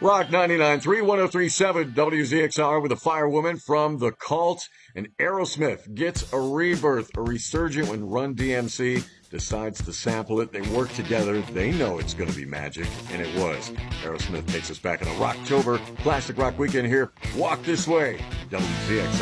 Rock 99.3, 103.7 WZXR with a Firewoman from The Cult. And Aerosmith gets a rebirth, a resurgent when Run DMC decides to sample it. They work together. They know it's going to be magic, and it was. Aerosmith takes us back in a Rocktober Classic Rock Weekend here. Walk This Way, WZXR.